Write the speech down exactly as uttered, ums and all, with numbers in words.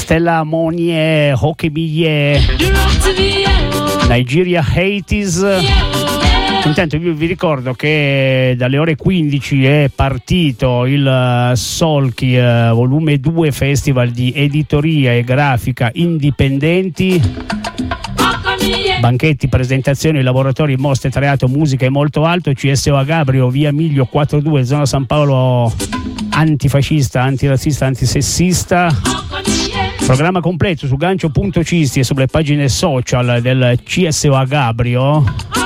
Stella Monie, Hokebie, Nigeria ottanta. Intanto io vi ricordo che dalle ore quindici è partito il Solchi uh, volume due Festival di editoria e grafica indipendenti. Banchetti, presentazioni, laboratori, mostre, teatro, musica e molto alto. C S O a Gabrio, via Miglio quarantadue, zona San Paolo, antifascista, antirazzista, antisessista. Programma completo su gancio punto cisti e sulle pagine social del C S O a Gabrio.